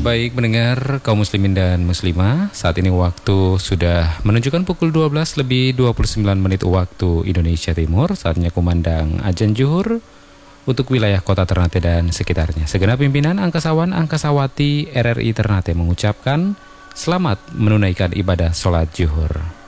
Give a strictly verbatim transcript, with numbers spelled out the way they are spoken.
Baik mendengar kaum muslimin dan muslimah, saat ini waktu sudah menunjukkan pukul dua belas lebih dua puluh sembilan menit waktu Indonesia Timur. Saatnya kumandang azan zuhur untuk wilayah kota Ternate dan sekitarnya. Segenap pimpinan Angkasawan Angkasawati R R I Ternate mengucapkan selamat menunaikan ibadah sholat zuhur.